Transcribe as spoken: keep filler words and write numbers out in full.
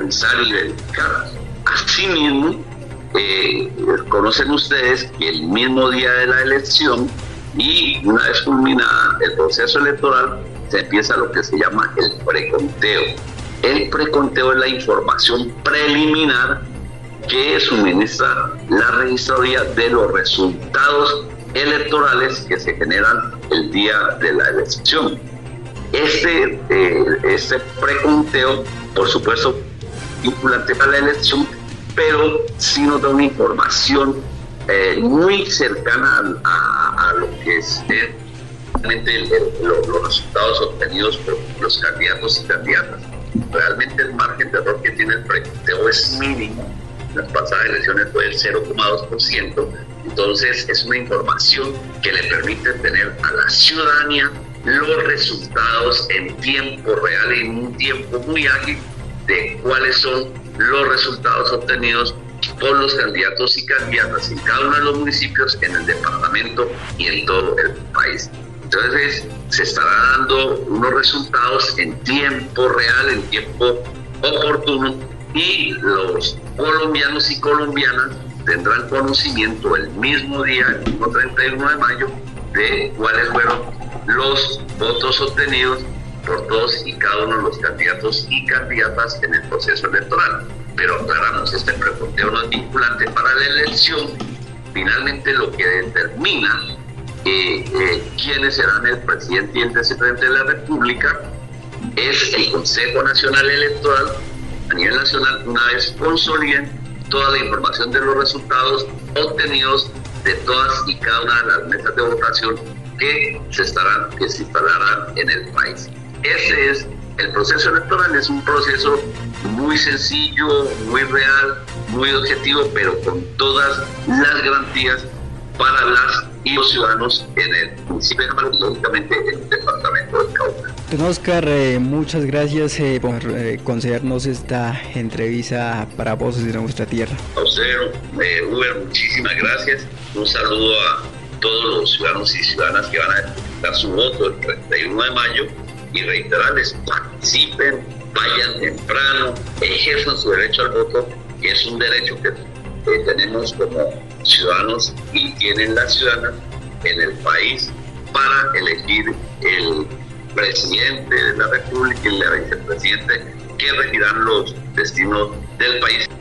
revisar y verificar. Asimismo, eh, conocen ustedes que el mismo día de la elección y una vez culminada el proceso electoral, se empieza lo que se llama el preconteo. El preconteo es la información preliminar que suministra la registraduría de los resultados electorales que se generan el día de la elección. Este, eh, este preconteo, por supuesto, vinculante para la elección, pero sí nos da una información eh, muy cercana a, a lo que es eh, realmente el, el, los, los resultados obtenidos por los candidatos y candidatas. Realmente el margen de error que tiene el preconteo es mínimo. Las pasadas elecciones fue del cero coma dos por ciento. Entonces es una información que le permite tener a la ciudadanía los resultados en tiempo real, en un tiempo muy ágil, de cuáles son los resultados obtenidos por los candidatos y candidatas en cada uno de los municipios, en el departamento y en todo el país. Entonces se estará dando unos resultados en tiempo real, en tiempo oportuno, y los colombianos y colombianas tendrán conocimiento el mismo día, el mismo treinta y uno de mayo, de cuáles fueron los votos obtenidos por todos y cada uno de los candidatos y candidatas en el proceso electoral. Pero aclaramos, este preconteo no es vinculante para la elección. Finalmente lo que determina eh, eh, quiénes serán el presidente y el vicepresidente de la República es el Consejo Nacional Electoral a nivel nacional, una vez consoliden toda la información de los resultados obtenidos de todas y cada una de las mesas de votación que se estarán, que se instalarán en el país. Ese es el proceso electoral, es un proceso muy sencillo, muy real, muy objetivo, pero con todas las garantías para las y los ciudadanos en el municipio de Camargo y lógicamente en el departamento del Cauca. Don Oscar, eh, muchas gracias eh, por eh, concedernos esta entrevista para Voces de Nuestra Tierra. A usted, eh, Uber, muchísimas gracias. Un saludo a todos los ciudadanos y ciudadanas que van a dar su voto el treinta y uno de mayo y reiterarles, participen, vayan temprano, ejerzan su derecho al voto, que es un derecho que eh, tenemos como ciudadanos y tienen las ciudadanas en el país para elegir el presidente de la República y el vicepresidente que regirán los destinos del país.